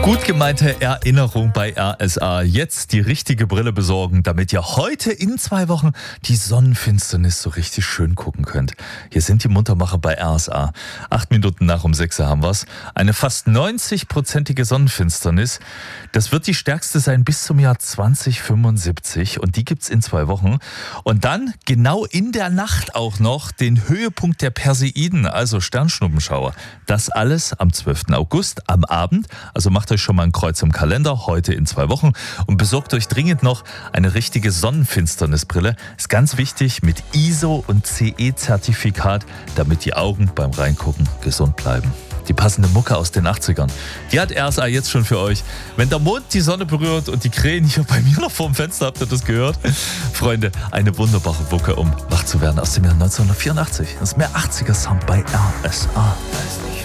Gut gemeinte Erinnerung bei RSA. Jetzt die richtige Brille besorgen, damit ihr heute in 2 Wochen die Sonnenfinsternis so richtig schön gucken könnt. Hier sind die Muntermacher bei RSA. 8 Minuten nach um 6 haben wir's. Eine fast 90-prozentige Sonnenfinsternis. Das wird die stärkste sein bis zum Jahr 2075 und die gibt's in 2 Wochen. Und dann genau in der Nacht auch noch den Höhepunkt der Perseiden, also Sternschnuppenschauer. Das alles am 12. August am Abend. Also macht euch schon mal ein Kreuz im Kalender, heute in 2 Wochen. Und besorgt euch dringend noch eine richtige Sonnenfinsternisbrille. Ist ganz wichtig mit ISO- und CE-Zertifikat, damit die Augen beim Reingucken gesund bleiben. Die passende Mucke aus den 80ern. Die hat RSA jetzt schon für euch. Wenn der Mond die Sonne berührt und die Krähen hier bei mir noch vorm Fenster, habt ihr das gehört? Freunde, eine wunderbare Mucke, um wach zu werden aus dem Jahr 1984. Das ist mehr 80er-Sound bei RSA.